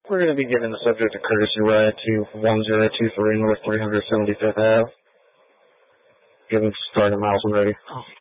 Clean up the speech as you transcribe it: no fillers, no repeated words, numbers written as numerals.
We're going to be giving the subject a courtesy ride to 1023 North 375th Ave. Give him start at miles and ready. Oh.